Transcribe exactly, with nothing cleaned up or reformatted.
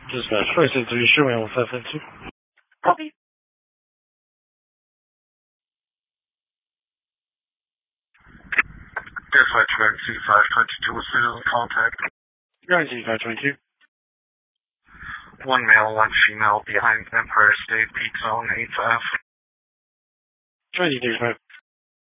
Dispatch, five six three, show me on five five two. Copy. Dispatch Guarantee five twenty-two with citizen contact. Guarantee five twenty-two. One male, one female behind Empire State Pizza on eighth Avenue. twenty-three five.